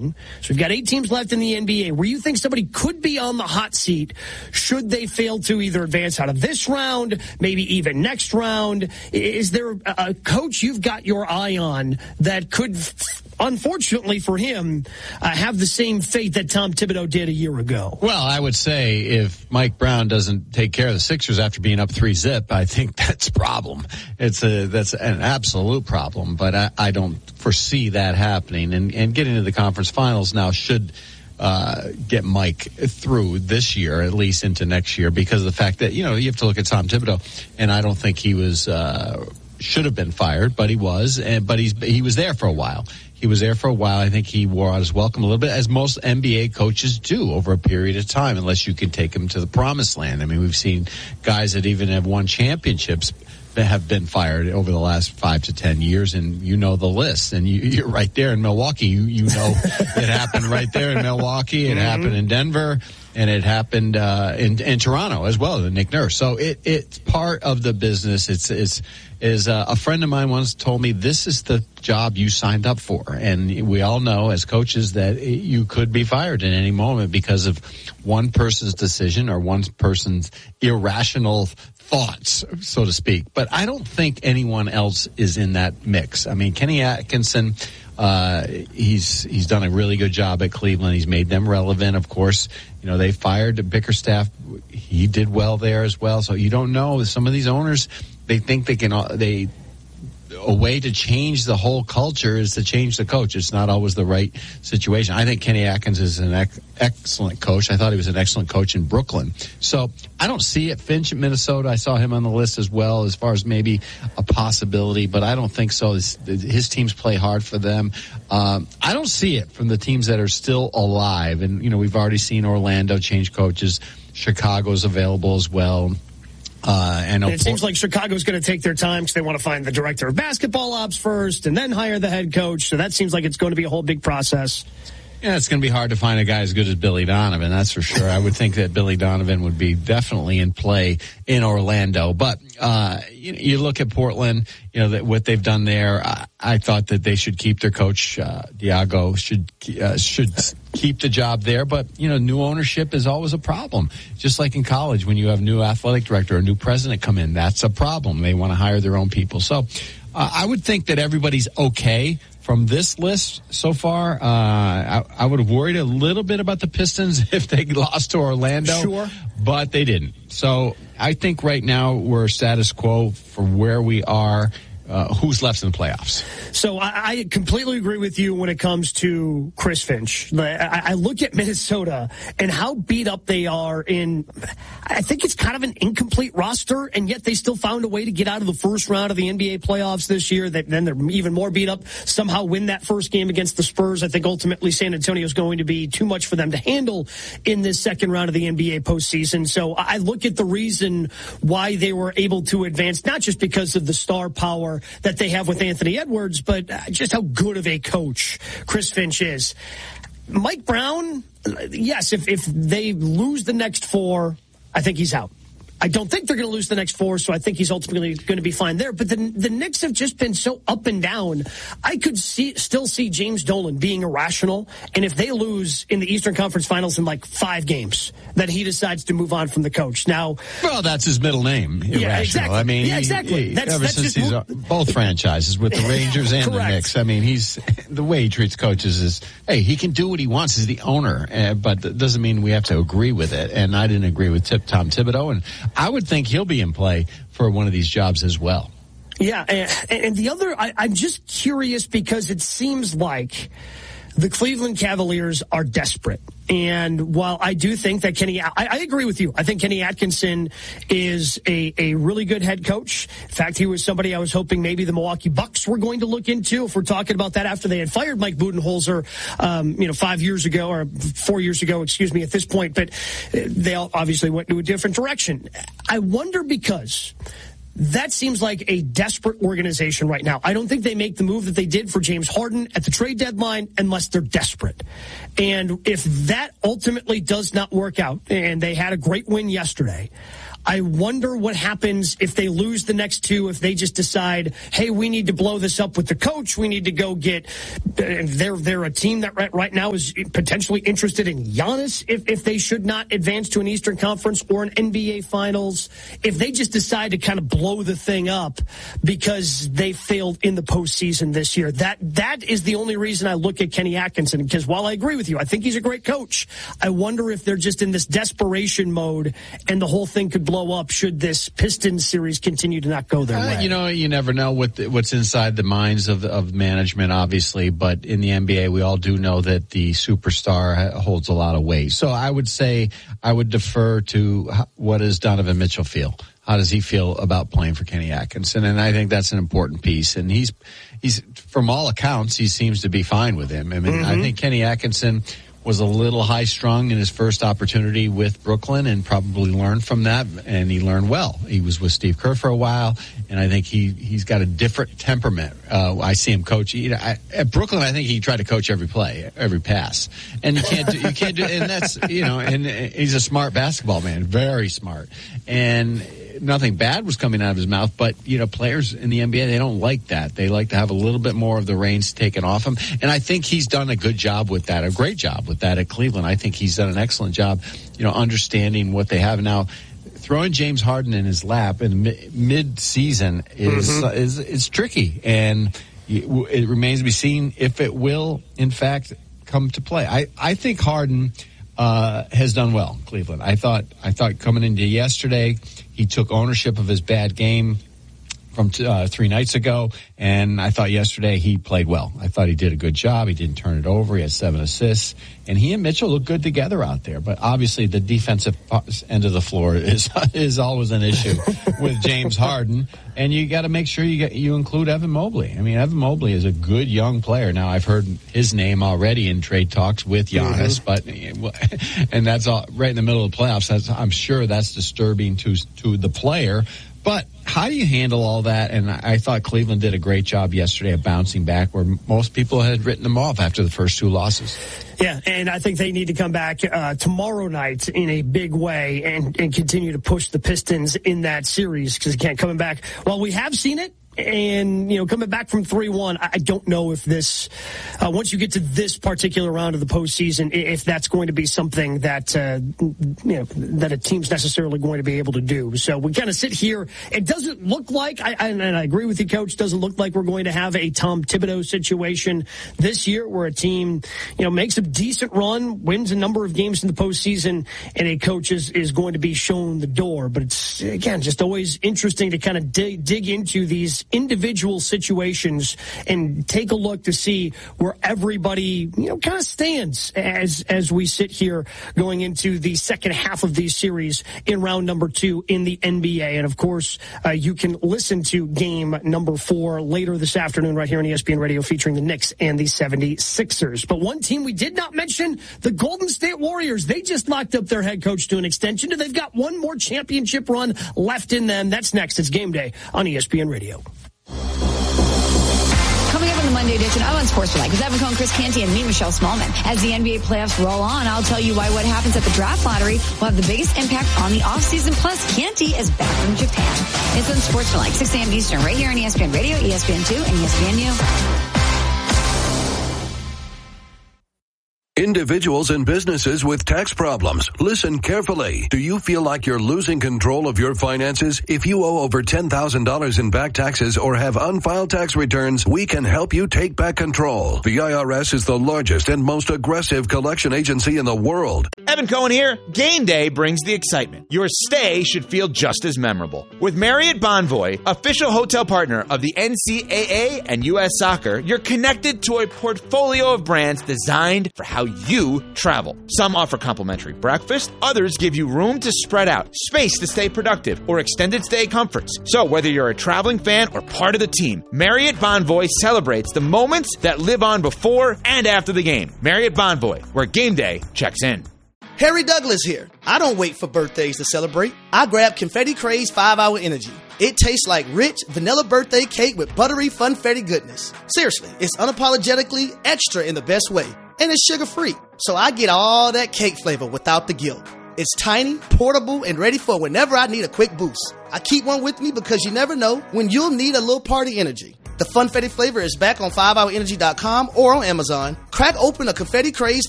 remaining, so we've got 8 teams left in the NBA, where you think somebody could be on the hot seat should they fail to either advance out of this round, maybe even next round? Is there a coach you've got your eye on that could, unfortunately for him, have the same fate that Tom Thibodeau did a year ago? Well, I would say if Mike Brown doesn't take care of the Sixers after being up 3-0, I think that's a problem. That's an absolute problem, but I don't foresee that happening. And getting to the conference finals now should get Mike through this year, at least into next year, because of the fact that, you have to look at Tom Thibodeau, and I don't think he was should have been fired, but he was, but he was there for a while. He was there for a while. I think he wore out his welcome a little bit, as most NBA coaches do over a period of time, unless you can take them to the promised land. I mean, we've seen guys that even have won championships that have been fired over the last 5 to 10 years, and you know the list. And you're right there in Milwaukee. You know it happened right there in Milwaukee. It happened in Denver, and it happened in Toronto as well, Nick Nurse. So it's part of the business. Is a friend of mine once told me, this is the job you signed up for. And we all know as coaches that you could be fired at any moment because of one person's decision or one person's irrational thoughts, so to speak. But I don't think anyone else is in that mix. I mean, Kenny Atkinson, he's done a really good job at Cleveland. He's made them relevant, of course. They fired Bickerstaff. He did well there as well. So you don't know. Some of these owners, they think a way to change the whole culture is to change the coach. It's not always the right situation. I think Kenny Atkins is an excellent coach. I thought he was an excellent coach in Brooklyn. So I don't see it. Finch in Minnesota, I saw him on the list as well as far as maybe a possibility, but I don't think so. His teams play hard for them. I don't see it from the teams that are still alive. And, we've already seen Orlando change coaches. Chicago's available as well. And it seems like Chicago's going to take their time because they want to find the director of basketball ops first and then hire the head coach. So that seems like it's going to be a whole big process. Yeah, it's going to be hard to find a guy as good as Billy Donovan, that's for sure. I would think that Billy Donovan would be definitely in play in Orlando. But you look at Portland, what they've done there. I thought that they should keep their coach, Diago, should keep the job there. But, new ownership is always a problem. Just like in college, when you have new athletic director or new president come in, that's a problem. They want to hire their own people. So I would think that everybody's okay. From this list so far, I would have worried a little bit about the Pistons if they lost to Orlando. Sure. But they didn't. So I think right now we're status quo for where we are. Who's left in the playoffs? So I completely agree with you when it comes to Chris Finch. I look at Minnesota and how beat up they are I think it's kind of an incomplete roster, and yet they still found a way to get out of the first round of the NBA playoffs this year. Then they're even more beat up, somehow win that first game against the Spurs. I think ultimately San Antonio is going to be too much for them to handle in this second round of the NBA postseason. So I look at the reason why they were able to advance, not just because of the star power that they have with Anthony Edwards, but just how good of a coach Chris Finch is. Mike Brown, yes, if they lose the next 4, I think he's out. I don't think they're going to lose the next 4, so I think he's ultimately going to be fine there. But the Knicks have just been so up and down. I could still see James Dolan being irrational, and if they lose in the Eastern Conference Finals in like 5 games, that he decides to move on from the coach. Now, well, that's his middle name, irrational. Yeah, exactly. I mean, exactly. Ever since he's both franchises with the Rangers and the Knicks. I mean, the way he treats coaches is, hey, he can do what he wants. He's the owner, but that doesn't mean we have to agree with it. And I didn't agree with Tom Thibodeau, and I would think he'll be in play for one of these jobs as well. Yeah, and the other, I'm just curious because it seems like the Cleveland Cavaliers are desperate. And while I do think that I agree with you. I think Kenny Atkinson is a really good head coach. In fact, he was somebody I was hoping maybe the Milwaukee Bucks were going to look into if we're talking about that after they had fired Mike Budenholzer, 5 years ago or 4 years ago, excuse me, at this point. But they all obviously went to a different direction. I wonder because that seems like a desperate organization right now. I don't think they make the move that they did for James Harden at the trade deadline unless they're desperate. And if that ultimately does not work out, and they had a great win yesterday, I wonder what happens if they lose the next two, if they just decide, hey, we need to blow this up with the coach. We need to go get they're a team that right now is potentially interested in Giannis if they should not advance to an Eastern Conference or an NBA Finals. If they just decide to kind of blow the thing up because they failed in the postseason this year, that is the only reason I look at Kenny Atkinson. Because while I agree with you, I think he's a great coach, I wonder if they're just in this desperation mode and the whole thing could blow up should this Pistons series continue to not go their way. You never know what's inside the minds of management, obviously, but in the NBA, we all do know that the superstar holds a lot of weight. So I would say I would defer to what does Donovan Mitchell feel? How does he feel about playing for Kenny Atkinson? And I think that's an important piece. And he's from all accounts, he seems to be fine with him. I mean, I think Kenny Atkinson was a little high-strung in his first opportunity with Brooklyn and probably learned from that, and he learned well. He was with Steve Kerr for a while, and I think he's got a different temperament. I see him coach. At Brooklyn, I think he tried to coach every play, every pass, and you can't do, and that's, and he's a smart basketball man, very smart, and nothing bad was coming out of his mouth, but, players in the NBA, they don't like that. They like to have a little bit more of the reins taken off him. And I think he's done a good job with that, a great job with that at Cleveland. I think he's done an excellent job, understanding what they have. Now, throwing James Harden in his lap in mid-season is tricky. And it remains to be seen if it will, in fact, come to play. I think Harden has done well, Cleveland. I thought coming into yesterday, he took ownership of his bad game from 3 nights ago, and I thought yesterday he played well. I thought he did a good job. He didn't turn it over. He had 7 assists, and he and Mitchell look good together out there. But obviously, the defensive end of the floor is always an issue with James Harden, and you got to make sure you include Evan Mobley. I mean, Evan Mobley is a good young player. Now, I've heard his name already in trade talks with Giannis, and that's all right in the middle of the playoffs. I'm sure that's disturbing to the player. But how do you handle all that? And I thought Cleveland did a great job yesterday of bouncing back where most people had written them off after the first 2 losses. Yeah, and I think they need to come back tomorrow night in a big way and continue to push the Pistons in that series because again, coming back, well, we have seen it. And, coming back from 3-1, I don't know if this, once you get to this particular round of the postseason, if that's going to be something that, that a team's necessarily going to be able to do. So we kind of sit here. It doesn't look like, and I agree with you, Coach, doesn't look like we're going to have a Tom Thibodeau situation this year where a team, makes a decent run, wins a number of games in the postseason, and a coach is going to be shown the door. But it's, again, just always interesting to kind of dig into these individual situations and take a look to see where everybody, kind of stands as we sit here going into the second half of these series in round number 2 in the NBA. And of course, you can listen to game number 4 later this afternoon right here on ESPN Radio featuring the Knicks and the 76ers. But one team we did not mention, the Golden State Warriors. They just locked up their head coach to an extension, and they've got one more championship run left in them. That's next. It's Game Day on ESPN Radio. Coming up in the Monday edition of Unsportsmanlike with Evan Cohen, Chris Canty, and me, Michelle Smallman. As the NBA playoffs roll on, I'll tell you why what happens at the draft lottery will have the biggest impact on the offseason. Plus, Canty is back from Japan. It's Unsportsmanlike, 6 a.m. Eastern, right here on ESPN Radio, ESPN2, and ESPNU. Individuals and businesses with tax problems. Listen carefully. Do you feel like you're losing control of your finances? If you owe over $10,000 in back taxes or have unfiled tax returns, we can help you take back control. The IRS is the largest and most aggressive collection agency in the world. Evan Cohen here. Game day brings the excitement. Your stay should feel just as memorable. With Marriott Bonvoy, official hotel partner of the NCAA and U.S. Soccer, you're connected to a portfolio of brands designed for how you travel. Some offer complimentary breakfast, others give you room to spread out, space to stay productive, or extended stay comforts. So whether you're a traveling fan or part of the team, Marriott Bonvoy celebrates the moments that live on before and after the game. Marriott Bonvoy, where game day checks in. Harry Douglas here. I don't wait for birthdays to celebrate. I grab Confetti Craze 5-Hour Energy. It tastes like rich vanilla birthday cake with buttery funfetti goodness. Seriously, it's unapologetically extra in the best way. And it's sugar-free, so I get all that cake flavor without the guilt. It's tiny, portable, and ready for whenever I need a quick boost. I keep one with me because you never know when you'll need a little party energy. The Funfetti flavor is back on 5hourenergy.com or on Amazon. Crack open a Confetti Craze